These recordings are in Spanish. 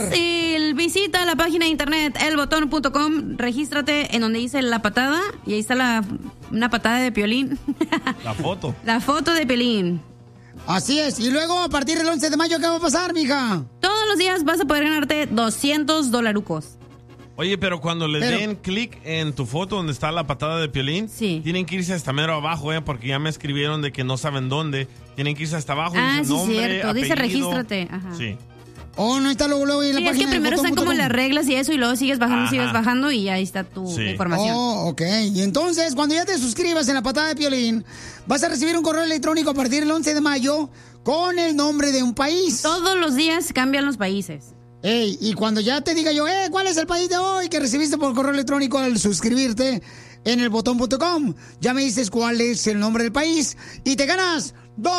Fácil, visita la página de internet elbotón.com, regístrate en donde dice la patada y ahí está una patada de Piolín. La foto. La foto de Piolín. Así es, y luego a partir del 11 de mayo, ¿qué va a pasar, mija? Todos los días vas a poder ganarte $200. Oye, pero cuando le den clic en tu foto donde está la patada de Piolín, tienen que irse hasta mero abajo, porque ya me escribieron de que no saben dónde. Tienen que irse hasta abajo. Dice Sí, nombre, cierto. apellido. Dice regístrate. Ajá. Sí. Oh, no está luego en la página. Es que primero están como botón.com. las reglas y eso, y luego sigues bajando y ahí está tu información. Oh, ok. Y entonces, cuando ya te suscribas en la patada de Piolín, vas a recibir un correo electrónico a partir del 11 de mayo con el nombre de un país. Todos los días cambian los países. Ey, y cuando ya te diga yo, ¿cuál es el país de hoy que recibiste por correo electrónico al suscribirte en el botón.com? Ya me dices cuál es el nombre del país y te ganas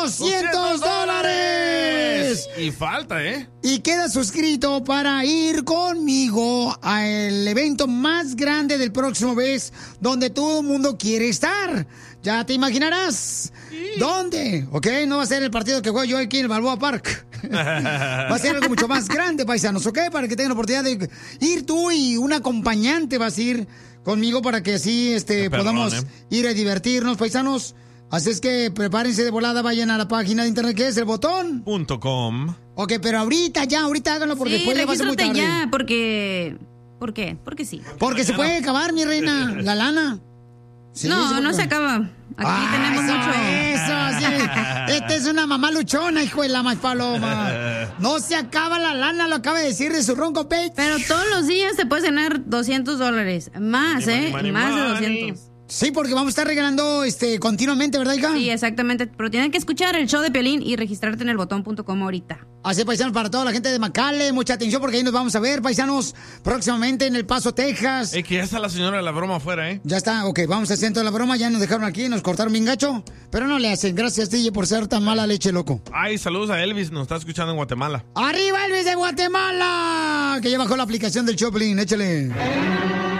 $200. Y falta, Y quedas suscrito para ir conmigo al evento más grande del próximo mes, donde todo el mundo quiere estar. Ya te imaginarás. ¿Dónde? ¿Ok? No va a ser el partido que juego yo aquí en el Balboa Park. Va a ser algo mucho más grande, paisanos, ¿ok? Para que tengan la oportunidad de ir tú y un acompañante vas a ir conmigo para que así podamos ir a divertirnos, paisanos. Así es que prepárense de volada, vayan a la página de internet que es el botón.com. Ok, pero ahorita háganlo porque después ya va a ser muy tarde. Ya, porque... ¿Por qué? Porque sí. Porque se puede acabar, mi reina, la lana. Sí, no se acaba. Aquí tenemos mucho. Eso, sí. Esta es una mamá luchona, hijo de la más paloma. No se acaba la lana, lo acaba de decir de su ronco pecho. Pero todos los días te puedes ganar $200. Más, más de 200. Sí, porque vamos a estar regalando continuamente, ¿verdad, hija? Sí, exactamente. Pero tienen que escuchar el show de Piolín y registrarte en el botón.com ahorita. Así, paisanos, para toda la gente de McAllen, mucha atención porque ahí nos vamos a ver, paisanos, próximamente en El Paso, Texas. Que ya está la señora de la broma afuera, Ya está, ok, vamos al centro de la broma, ya nos dejaron aquí, nos cortaron bien gacho, pero no le hacen. Gracias, DJ, por ser tan mala leche, loco. Ay, saludos a Elvis, nos está escuchando en Guatemala. ¡Arriba, Elvis de Guatemala! Que ya bajó la aplicación del Choplin, échale.